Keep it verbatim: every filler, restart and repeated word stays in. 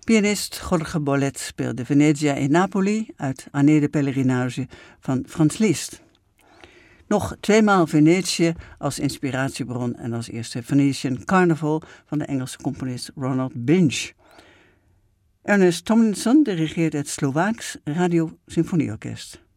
Pianist Jorge Bolet speelde Venezia e Napoli uit Année de Pèlerinage van Franz Liszt. Nog tweemaal Venetië als inspiratiebron en als eerste Venetian Carnival van de Engelse componist Ronald Binch. Ernest Tomlinson dirigeert het Slovaaks Radio Symfonieorkest.